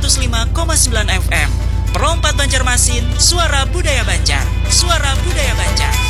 105,9 FM. Perompat Banjarmasin, suara budaya Banjar. Suara budaya Banjar.